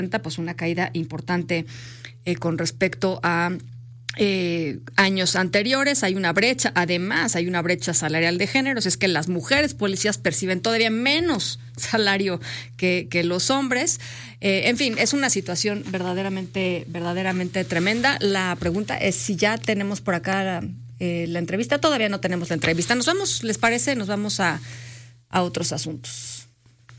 pues una caída importante con respecto a años anteriores. Hay una brecha, además hay una brecha salarial de géneros, es que las mujeres policías perciben todavía menos salario que los hombres. En fin, es una situación verdaderamente tremenda. La pregunta es si ya tenemos por acá la entrevista. Todavía no tenemos la entrevista. Nos vamos, ¿les parece? Nos vamos a otros asuntos.